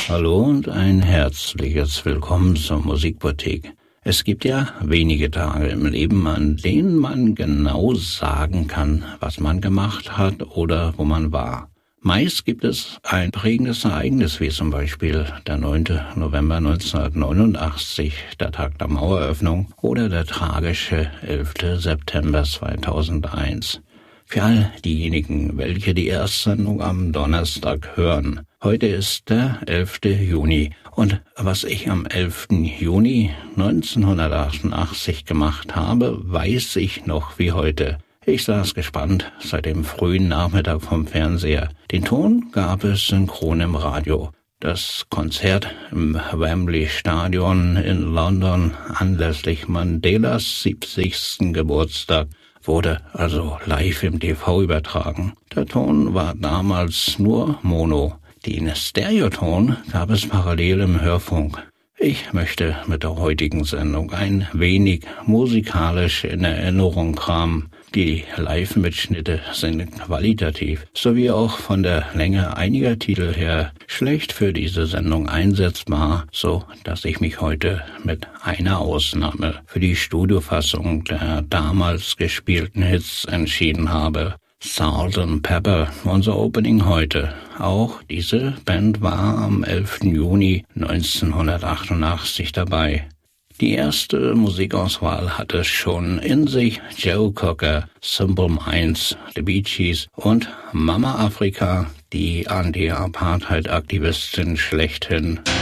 Hallo und ein herzliches Willkommen zur Musikboutique. Es gibt ja wenige Tage im Leben, an denen man genau sagen kann, was man gemacht hat oder wo man war. Meist gibt es ein prägendes Ereignis, wie zum Beispiel der 9. November 1989, der Tag der Maueröffnung, oder der tragische 11. September 2001. Für all diejenigen, welche die Erstsendung am Donnerstag hören. Heute ist der 11. Juni und was ich am 11. Juni 1988 gemacht habe, weiß ich noch wie heute. Ich saß gespannt seit dem frühen Nachmittag vom Fernseher. Den Ton gab es synchron im Radio. Das Konzert im Wembley Stadion in London anlässlich Mandelas 70. Geburtstag wurde also live im TV übertragen. Der Ton war damals nur Mono. Den Stereoton gab es parallel im Hörfunk. Ich möchte mit der heutigen Sendung ein wenig musikalisch in Erinnerung kramen. Die Live-Mitschnitte sind qualitativ, sowie auch von der Länge einiger Titel her schlecht für diese Sendung einsetzbar, so dass ich mich heute mit einer Ausnahme für die Studiofassung der damals gespielten Hits entschieden habe. Salt and Pepper, unser Opening heute. Auch diese Band war am 11. Juni 1988 dabei. Die erste Musikauswahl hatte schon in sich: Joe Cocker, Simple Minds, The Bee Gees und Mama Afrika, die Anti-Apartheid-Aktivistin schlechthin.